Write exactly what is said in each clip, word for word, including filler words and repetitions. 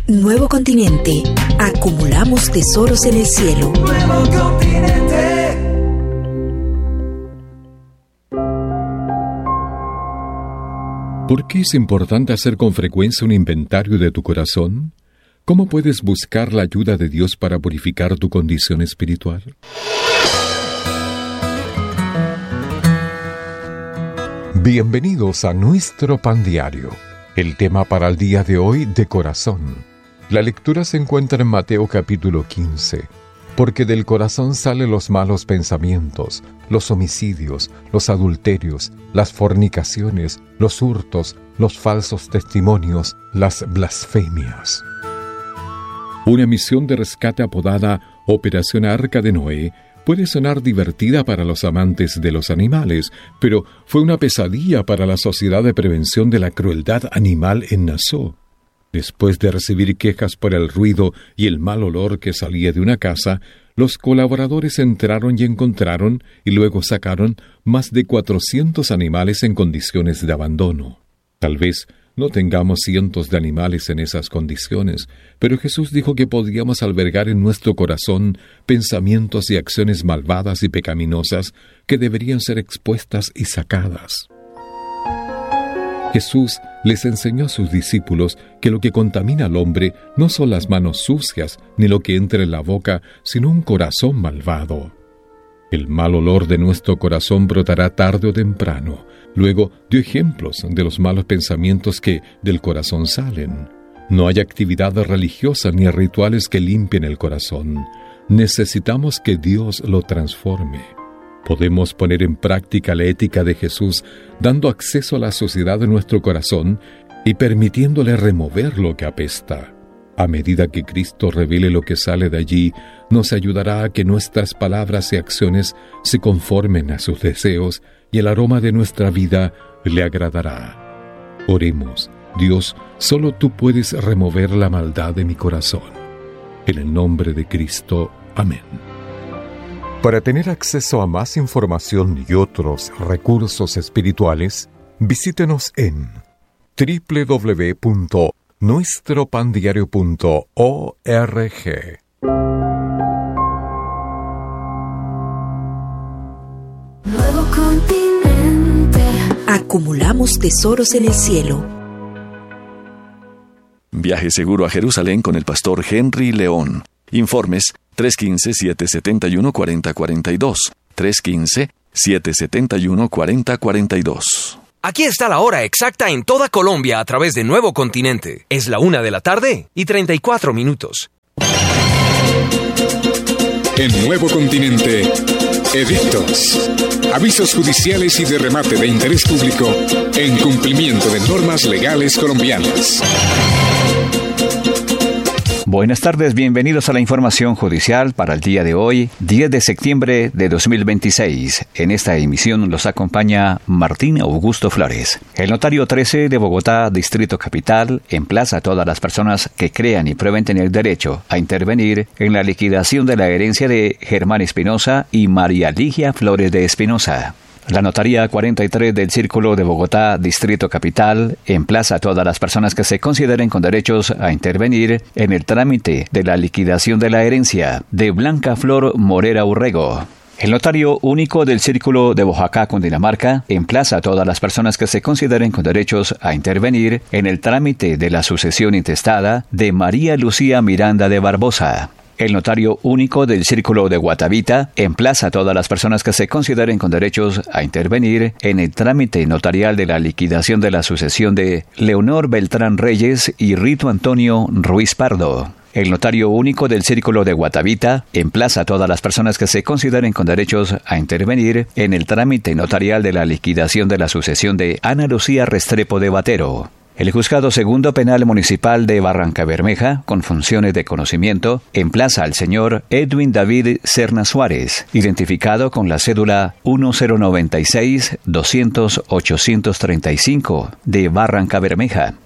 Nuevo Continente. Acumulamos tesoros en el cielo. Nuevo Continente. ¿Por qué es importante hacer con frecuencia un inventario de tu corazón? ¿Cómo puedes buscar la ayuda de Dios para purificar tu condición espiritual? Bienvenidos a nuestro Pan Diario. El tema para el día de hoy, de corazón. La lectura se encuentra en Mateo capítulo quince. Porque del corazón salen los malos pensamientos, los homicidios, los adulterios, las fornicaciones, los hurtos, los falsos testimonios, las blasfemias. Una misión de rescate apodada Operación Arca de Noé puede sonar divertida para los amantes de los animales, pero fue una pesadilla para la Sociedad de Prevención de la Crueldad Animal en Nassau. Después de recibir quejas por el ruido y el mal olor que salía de una casa, los colaboradores entraron y encontraron, y luego sacaron, más de cuatrocientos animales en condiciones de abandono. Tal vez no tengamos cientos de animales en esas condiciones, pero Jesús dijo que podíamos albergar en nuestro corazón pensamientos y acciones malvadas y pecaminosas que deberían ser expuestas y sacadas. Jesús les enseñó a sus discípulos que lo que contamina al hombre no son las manos sucias ni lo que entra en la boca, sino un corazón malvado. El mal olor de nuestro corazón brotará tarde o temprano. Luego dio ejemplos de los malos pensamientos que del corazón salen. No hay actividad religiosa ni rituales que limpien el corazón. Necesitamos que Dios lo transforme. Podemos poner en práctica la ética de Jesús, dando acceso a la suciedad de nuestro corazón y permitiéndole remover lo que apesta. A medida que Cristo revele lo que sale de allí, nos ayudará a que nuestras palabras y acciones se conformen a sus deseos y el aroma de nuestra vida le agradará. Oremos. Dios, solo tú puedes remover la maldad de mi corazón. En el nombre de Cristo. Amén. Para tener acceso a más información y otros recursos espirituales, visítenos en doble u doble u doble u punto nuestro pan diario punto org. Nuevo Continente. Acumulamos tesoros en el cielo. Viaje seguro a Jerusalén con el pastor Henry León. Informes tres uno cinco, siete siete uno, cuatro cero cuatro dos, tres uno cinco, siete siete uno, cuatro cero cuatro dos. Aquí está la hora exacta en toda Colombia a través de Nuevo Continente. Es la una de la tarde y treinta y cuatro minutos. En Nuevo Continente, edictos, avisos judiciales y de remate de interés público en cumplimiento de normas legales colombianas. Buenas tardes, bienvenidos a la información judicial para el día de hoy, diez de septiembre de dos mil veintiséis. En esta emisión los acompaña Martín Augusto Flores. El notario trece de Bogotá, Distrito Capital, emplaza a todas las personas que crean y prueben tener derecho a intervenir en la liquidación de la herencia de Germán Espinosa y María Ligia Flores de Espinosa. La Notaría cuarenta y tres del Círculo de Bogotá, Distrito Capital, emplaza a todas las personas que se consideren con derechos a intervenir en el trámite de la liquidación de la herencia de Blanca Flor Morera Urrego. El Notario Único del Círculo de Boyacá, Cundinamarca, emplaza a todas las personas que se consideren con derechos a intervenir en el trámite de la sucesión intestada de María Lucía Miranda de Barbosa. El Notario Único del Círculo de Guatavita emplaza a todas las personas que se consideren con derechos a intervenir en el trámite notarial de la liquidación de la sucesión de Leonor Beltrán Reyes y Rito Antonio Ruiz Pardo. El Notario Único del Círculo de Guatavita emplaza a todas las personas que se consideren con derechos a intervenir en el trámite notarial de la liquidación de la sucesión de Ana Lucía Restrepo de Batero. El Juzgado Segundo Penal Municipal de Barrancabermeja, con funciones de conocimiento, emplaza al señor Edwin David Serna Suárez, identificado con la cédula uno cero nueve seis, dos cero cero, ochocientos treinta y cinco de Barrancabermeja,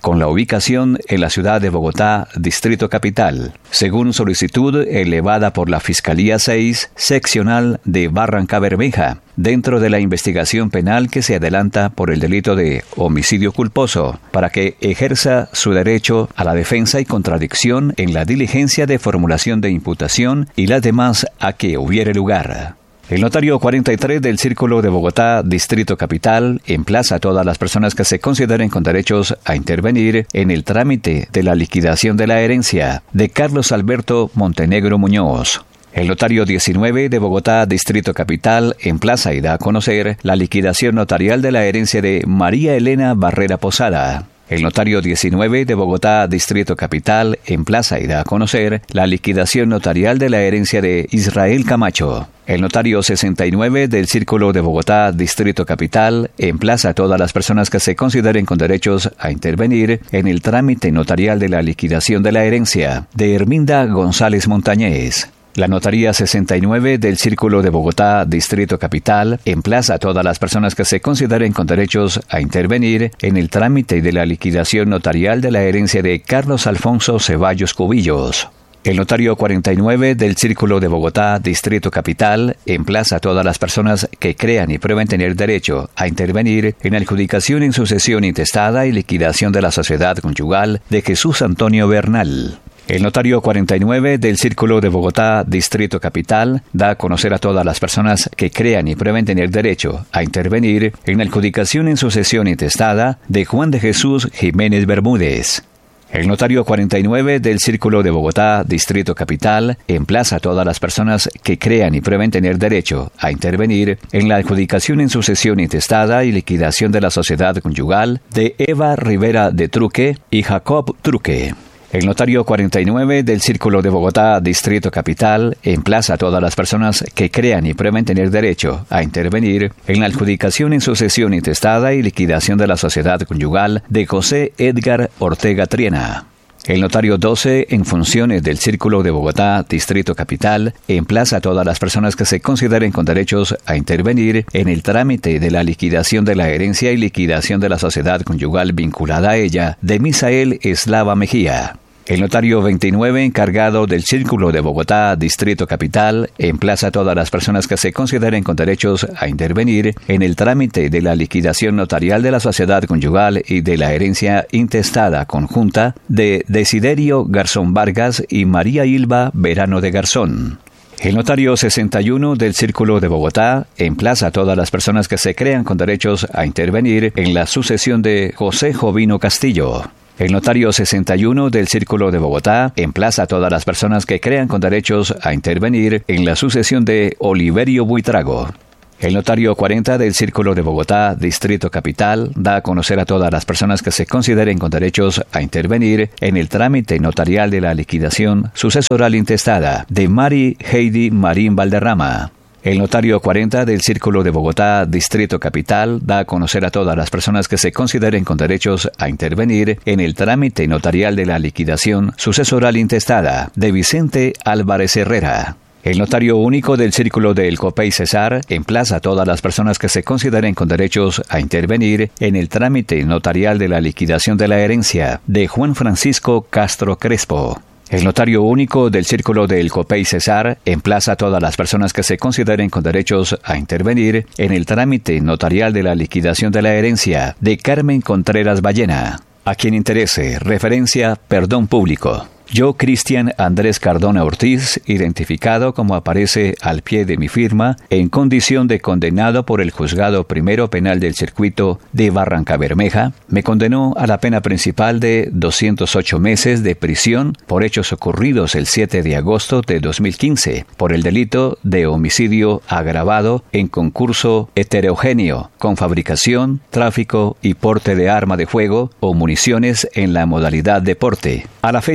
con la ubicación en la ciudad de Bogotá, Distrito Capital, según solicitud elevada por la Fiscalía seis, seccional de Barrancabermeja, dentro de la investigación penal que se adelanta por el delito de homicidio culposo, para que ejerza su derecho a la defensa y contradicción en la diligencia de formulación de imputación y las demás a que hubiere lugar. El notario cuarenta y tres del Círculo de Bogotá, Distrito Capital, emplaza a todas las personas que se consideren con derechos a intervenir en el trámite de la liquidación de la herencia de Carlos Alberto Montenegro Muñoz. El notario diecinueve de Bogotá, Distrito Capital, emplaza y da a conocer la liquidación notarial de la herencia de María Elena Barrera Posada. El notario diecinueve de Bogotá, Distrito Capital, emplaza y da a conocer la liquidación notarial de la herencia de Israel Camacho. El notario sesenta y nueve del Círculo de Bogotá, Distrito Capital, emplaza a todas las personas que se consideren con derechos a intervenir en el trámite notarial de la liquidación de la herencia de Herminda González Montañez. La Notaría sesenta y nueve del Círculo de Bogotá, Distrito Capital, emplaza a todas las personas que se consideren con derechos a intervenir en el trámite de la liquidación notarial de la herencia de Carlos Alfonso Ceballos Cubillos. El notario cuarenta y nueve del Círculo de Bogotá, Distrito Capital, emplaza a todas las personas que crean y prueben tener derecho a intervenir en la adjudicación en sucesión intestada y liquidación de la sociedad conyugal de Jesús Antonio Bernal. El notario cuarenta y nueve del Círculo de Bogotá, Distrito Capital, da a conocer a todas las personas que crean y prueben tener derecho a intervenir en la adjudicación en sucesión intestada de Juan de Jesús Jiménez Bermúdez. El notario cuarenta y nueve del Círculo de Bogotá, Distrito Capital, emplaza a todas las personas que crean y prueben tener derecho a intervenir en la adjudicación en sucesión intestada y liquidación de la sociedad conyugal de Eva Rivera de Truque y Jacob Truque. El notario cuarenta y nueve del Círculo de Bogotá, Distrito Capital, emplaza a todas las personas que crean y prueben tener derecho a intervenir en la adjudicación en sucesión intestada y liquidación de la sociedad conyugal de José Edgar Ortega Triena. El notario doce, en funciones del Círculo de Bogotá, Distrito Capital, emplaza a todas las personas que se consideren con derechos a intervenir en el trámite de la liquidación de la herencia y liquidación de la sociedad conyugal vinculada a ella de Misael Eslava Mejía. El notario veintinueve, encargado del Círculo de Bogotá, Distrito Capital, emplaza a todas las personas que se consideren con derechos a intervenir en el trámite de la liquidación notarial de la sociedad conyugal y de la herencia intestada conjunta de Desiderio Garzón Vargas y María Hilba Verano de Garzón. El notario sesenta y uno del Círculo de Bogotá emplaza a todas las personas que se crean con derechos a intervenir en la sucesión de José Jovino Castillo. El notario sesenta y uno del Círculo de Bogotá emplaza a todas las personas que crean con derechos a intervenir en la sucesión de Oliverio Buitrago. El notario cuarenta del Círculo de Bogotá, Distrito Capital, da a conocer a todas las personas que se consideren con derechos a intervenir en el trámite notarial de la liquidación sucesoral intestada de Mari Heidi Marín Valderrama. El notario cuarenta del Círculo de Bogotá, Distrito Capital, da a conocer a todas las personas que se consideren con derechos a intervenir en el trámite notarial de la liquidación sucesoral intestada de Vicente Álvarez Herrera. El notario único del Círculo del Copey Cesar emplaza a todas las personas que se consideren con derechos a intervenir en el trámite notarial de la liquidación de la herencia de Juan Francisco Castro Crespo. El notario único del Círculo del Copey Cesar emplaza a todas las personas que se consideren con derechos a intervenir en el trámite notarial de la liquidación de la herencia de Carmen Contreras Ballena. A quien interese, referencia, perdón público. Yo, Cristian Andrés Cardona Ortiz, identificado como aparece al pie de mi firma, en condición de condenado por el Juzgado Primero Penal del Circuito de Barrancabermeja, me condenó a la pena principal de doscientos ocho meses de prisión por hechos ocurridos el siete de agosto de dos mil quince, por el delito de homicidio agravado en concurso heterogéneo, con fabricación, tráfico y porte de arma de fuego o municiones en la modalidad deporte. A la fecha he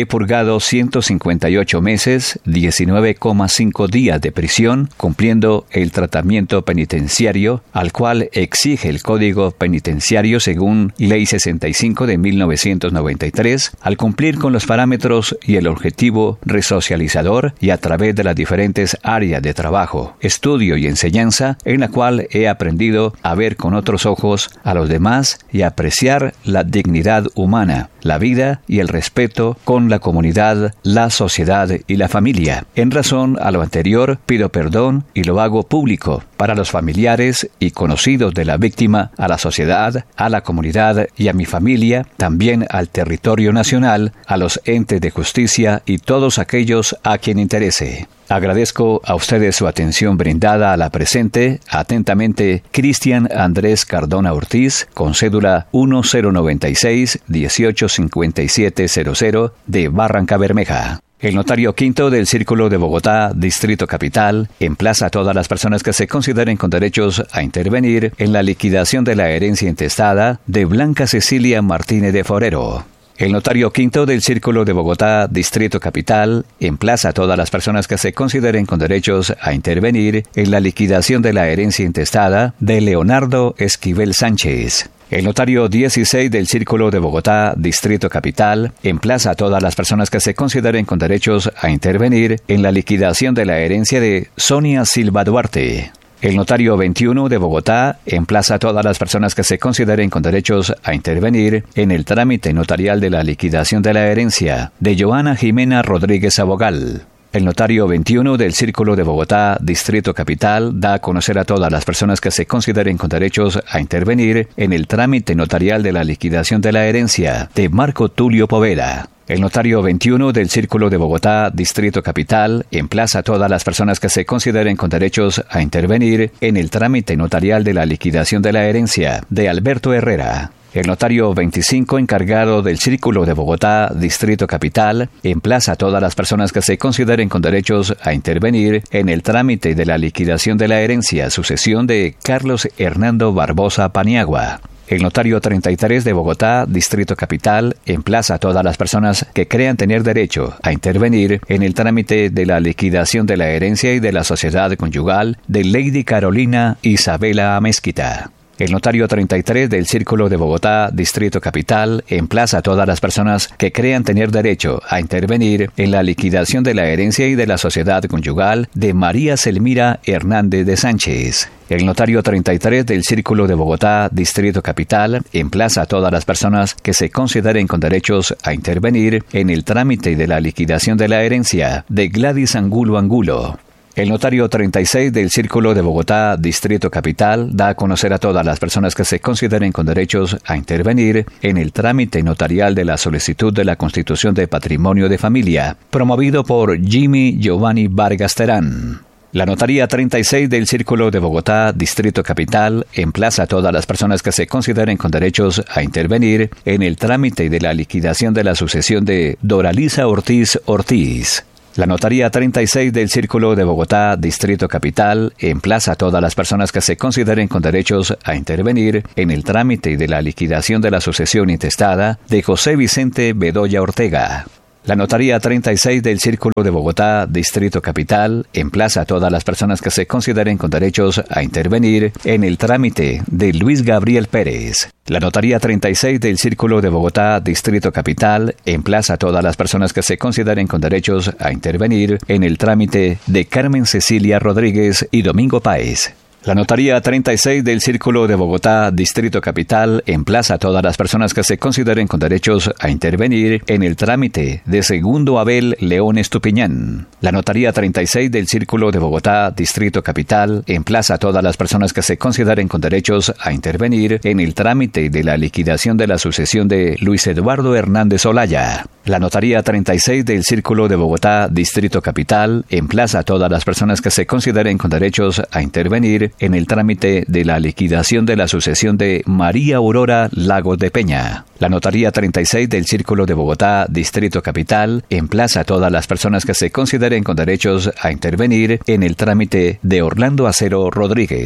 purgado ciento cincuenta y ocho meses, diecinueve coma cinco días de prisión, cumpliendo el tratamiento penitenciario al cual exige el Código Penitenciario según Ley sesenta y cinco de mil novecientos noventa y tres, al cumplir con los parámetros y el objetivo resocializador y a través de las diferentes áreas de trabajo, estudio y enseñanza, en la cual he aprendido a ver con otros ojos a los demás y a apreciar la dignidad humana, la vida y el respeto con la comunidad, la sociedad y la familia. En razón a lo anterior, pido perdón y lo hago público para los familiares y conocidos de la víctima, a la sociedad, a la comunidad y a mi familia, también al territorio nacional, a los entes de justicia y todos aquellos a quien interese. Agradezco a ustedes su atención brindada a la presente. Atentamente, Cristian Andrés Cardona Ortiz, con cédula uno cero noventa y seis, dieciocho cincuenta y siete cero cero, de Barranca Bermeja. El notario quinto del Círculo de Bogotá, Distrito Capital, emplaza a todas las personas que se consideren con derechos a intervenir en la liquidación de la herencia intestada de Blanca Cecilia Martínez de Forero. El notario quinto del Círculo de Bogotá, Distrito Capital, emplaza a todas las personas que se consideren con derechos a intervenir en la liquidación de la herencia intestada de Leonardo Esquivel Sánchez. El notario dieciséis del Círculo de Bogotá, Distrito Capital, emplaza a todas las personas que se consideren con derechos a intervenir en la liquidación de la herencia de Sonia Silva Duarte. El notario veintiuno de Bogotá emplaza a todas las personas que se consideren con derechos a intervenir en el trámite notarial de la liquidación de la herencia de Joana Jimena Rodríguez Abogal. El notario veintiuno del Círculo de Bogotá, Distrito Capital, da a conocer a todas las personas que se consideren con derechos a intervenir en el trámite notarial de la liquidación de la herencia de Marco Tulio Poveda. El notario veintiuno del Círculo de Bogotá, Distrito Capital, emplaza a todas las personas que se consideren con derechos a intervenir en el trámite notarial de la liquidación de la herencia de Alberto Herrera. El notario veinticinco encargado del Círculo de Bogotá, Distrito Capital, emplaza a todas las personas que se consideren con derechos a intervenir en el trámite de la liquidación de la herencia sucesión de Carlos Hernando Barbosa Paniagua. El notario treinta y tres de Bogotá, Distrito Capital, emplaza a todas las personas que crean tener derecho a intervenir en el trámite de la liquidación de la herencia y de la sociedad conyugal de Lady Carolina Isabela Amezquita. El notario treinta y tres del Círculo de Bogotá, Distrito Capital, emplaza a todas las personas que crean tener derecho a intervenir en la liquidación de la herencia y de la sociedad conyugal de María Selmira Hernández de Sánchez. El notario treinta y tres del Círculo de Bogotá, Distrito Capital, emplaza a todas las personas que se consideren con derechos a intervenir en el trámite de la liquidación de la herencia de Gladys Angulo Angulo. El notario treinta y seis del Círculo de Bogotá, Distrito Capital, da a conocer a todas las personas que se consideren con derechos a intervenir en el trámite notarial de la solicitud de la Constitución de Patrimonio de Familia, promovido por Jimmy Giovanni Vargas Terán. La notaría treinta y seis del Círculo de Bogotá, Distrito Capital, emplaza a todas las personas que se consideren con derechos a intervenir en el trámite de la liquidación de la sucesión de Doralisa Ortiz Ortiz. La notaría treinta y seis del Círculo de Bogotá, Distrito Capital, emplaza a todas las personas que se consideren con derechos a intervenir en el trámite de la liquidación de la sucesión intestada de José Vicente Bedoya Ortega. La notaría treinta y seis del Círculo de Bogotá, Distrito Capital, emplaza a todas las personas que se consideren con derechos a intervenir en el trámite de Luis Gabriel Pérez. La notaría treinta y seis del Círculo de Bogotá, Distrito Capital, emplaza a todas las personas que se consideren con derechos a intervenir en el trámite de Carmen Cecilia Rodríguez y Domingo Páez. La notaría treinta y seis del Círculo de Bogotá, Distrito Capital, emplaza a todas las personas que se consideren con derechos a intervenir en el trámite de Segundo Abel León Estupiñán. La notaría treinta y seis del Círculo de Bogotá, Distrito Capital, emplaza a todas las personas que se consideren con derechos a intervenir en el trámite de la liquidación de la sucesión de Luis Eduardo Hernández Olaya. La notaría treinta y seis del Círculo de Bogotá, Distrito Capital, emplaza a todas las personas que se consideren con derechos a intervenir en el trámite de la liquidación de la sucesión de María Aurora Lagos de Peña. La notaría treinta y seis del Círculo de Bogotá, Distrito Capital, emplaza a todas las personas que se consideren con derechos a intervenir en el trámite de Orlando Acero Rodríguez.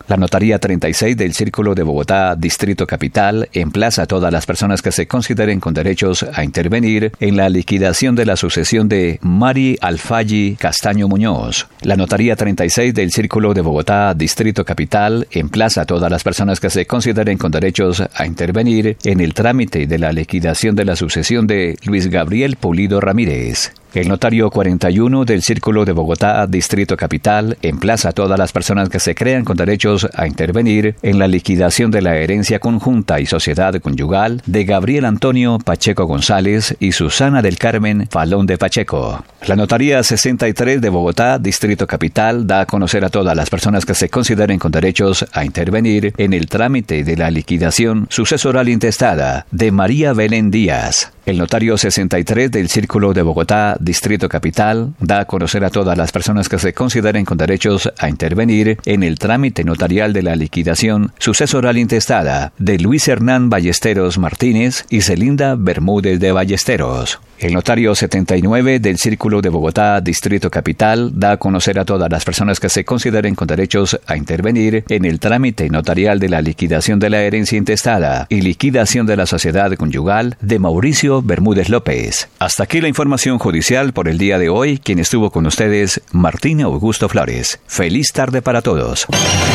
La Notaría treinta y seis del Círculo de Bogotá, Distrito Capital, emplaza a todas las personas que se consideren con derechos a intervenir en la liquidación de la sucesión de Mari Alfalli Castaño Muñoz. La Notaría treinta y seis del Círculo de Bogotá, Distrito Capital, emplaza a todas las personas que se consideren con derechos a intervenir en el trámite de la liquidación de la sucesión de Luis Gabriel Pulido Ramírez. El notario cuarenta y uno del Círculo de Bogotá, Distrito Capital, emplaza a todas las personas que se crean con derechos a intervenir en la liquidación de la herencia conjunta y sociedad conyugal de Gabriel Antonio Pacheco González y Susana del Carmen Falón de Pacheco. La Notaría sesenta y tres de Bogotá, Distrito Capital, da a conocer a todas las personas que se consideren con derechos a intervenir en el trámite de la liquidación sucesoral intestada de María Belén Díaz. El notario sesenta y tres del Círculo de Bogotá, Distrito Capital, da a conocer a todas las personas que se consideren con derechos a intervenir en el trámite notarial de la liquidación sucesoral intestada de Luis Hernán Ballesteros Martínez y Celinda Bermúdez de Ballesteros. El notario setenta y nueve del Círculo de Bogotá, Distrito Capital, da a conocer a todas las personas que se consideren con derechos a intervenir en el trámite notarial de la liquidación de la herencia intestada y liquidación de la sociedad conyugal de Mauricio Bermúdez López. Hasta aquí la información judicial por el día de hoy. Quien estuvo con ustedes, Martín Augusto Flores. Feliz tarde para todos.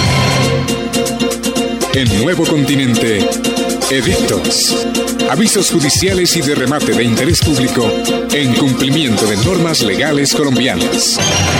En Nuevo Continente, edictos, avisos judiciales y de remate de interés público en cumplimiento de normas legales colombianas.